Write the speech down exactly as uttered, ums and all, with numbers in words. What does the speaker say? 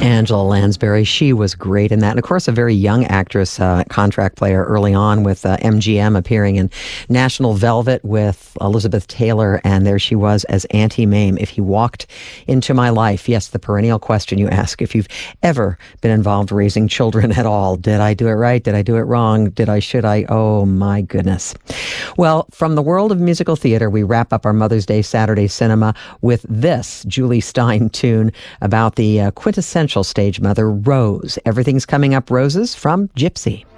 Angela Lansbury, she was great in that. And of course, a very young actress, uh, contract player early on with uh, M G M, appearing in National Velvet with Elizabeth Taylor. And there she was as Auntie Mame. If he walked into my life, yes, the perennial question you ask, if you've ever been involved raising children at all, did I do it right? Did I do it wrong? Did I, should I? Oh my goodness. Well, from the world of musical theater, we wrap up our Mother's Day Saturday cinema with this Julie Stein tune about the uh, quintessential stage mother, Rose. Everything's coming up, Roses, from Gypsy.